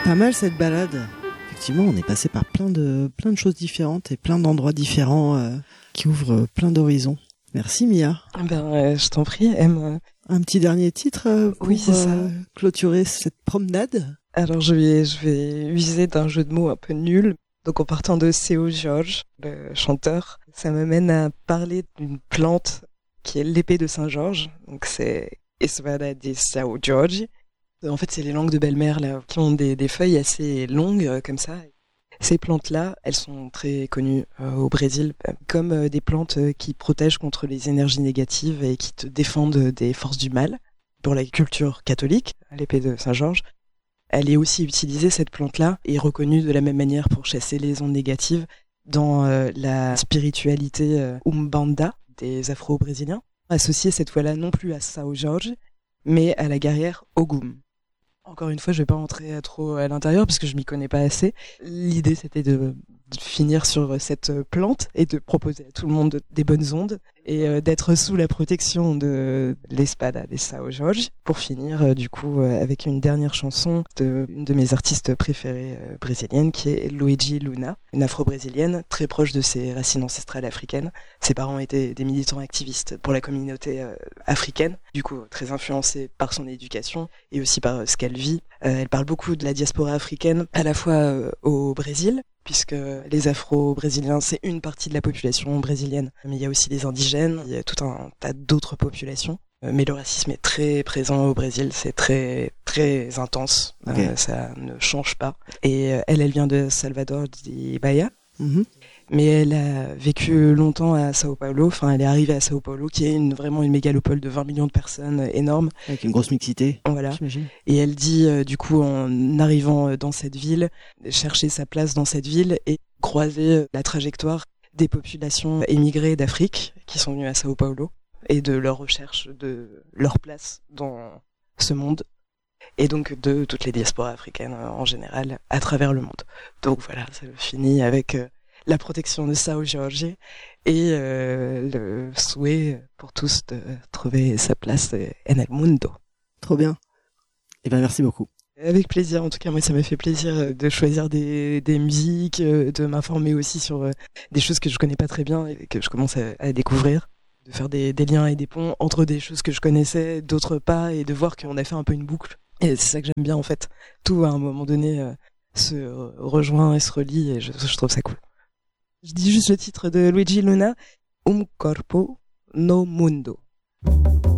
Pas mal cette balade. Effectivement, on est passé par plein de choses différentes et plein d'endroits différents qui ouvrent plein d'horizons. Merci Mia. Je t'en prie, M. Un petit dernier titre pour oui, c'est ça. Clôturer cette promenade. Alors je vais user d'un jeu de mots un peu nul. Donc en partant de Seu Jorge, le chanteur, ça m'amène à parler d'une plante qui est l'épée de Saint-Georges. Donc c'est Espada de Seu Jorge. En fait, c'est les langues de belle-mère là, qui ont des feuilles assez longues comme ça. Ces plantes-là, elles sont très connues au Brésil comme des plantes qui protègent contre les énergies négatives et qui te défendent des forces du mal. Pour la culture catholique, l'épée de Saint-Georges, elle est aussi utilisée, cette plante-là, et reconnue de la même manière pour chasser les ondes négatives dans la spiritualité Umbanda des Afro-Brésiliens, associée cette fois-là non plus à Sao Jorge, mais à la guerrière Ogum. Encore une fois, je vais pas rentrer trop à l'intérieur parce que je m'y connais pas assez. L'idée, c'était de finir sur cette plante et de proposer à tout le monde des bonnes ondes et d'être sous la protection de l'Espada de Sao Jorge pour finir du coup avec une dernière chanson d'une de mes artistes préférées brésiliennes qui est Luigi Luna, une afro-brésilienne très proche de ses racines ancestrales africaines. Ses parents étaient des militants activistes pour la communauté africaine, du coup très influencée par son éducation et aussi par ce qu'elle vit. Elle parle beaucoup de la diaspora africaine à la fois au Brésil, puisque les Afro-Brésiliens, c'est une partie de la population brésilienne. Mais il y a aussi des indigènes, il y a tout un tas d'autres populations. Mais le racisme est très présent au Brésil, c'est très, très intense. Okay. Ça ne change pas. Et elle vient de Salvador de Bahia. Mm-hmm. Mais elle a vécu longtemps à Sao Paulo. Enfin, elle est arrivée à Sao Paulo, qui est vraiment une mégalopole de 20 millions de personnes, énorme. Avec une grosse mixité. Voilà. J'imagine. Et elle dit, du coup, en arrivant dans cette ville, chercher sa place dans cette ville et croiser la trajectoire des populations émigrées d'Afrique qui sont venues à Sao Paulo et de leur recherche de leur place dans ce monde. Et donc de toutes les diasporas africaines en général à travers le monde. Donc voilà, ça finit avec la protection de Sao Jorge et le souhait pour tous de trouver sa place en el mundo. Trop bien. Eh ben merci beaucoup. Avec plaisir, en tout cas moi ça m'a fait plaisir de choisir des musiques, de m'informer aussi sur des choses que je connais pas très bien et que je commence à découvrir, de faire des liens et des ponts entre des choses que je connaissais, d'autres pas, et de voir qu'on a fait un peu une boucle. Et c'est ça que j'aime bien en fait. Tout à un moment donné se rejoint et se relie et je trouve ça cool. Je dis juste le titre de Luigi Luna, Corpo no Mundo.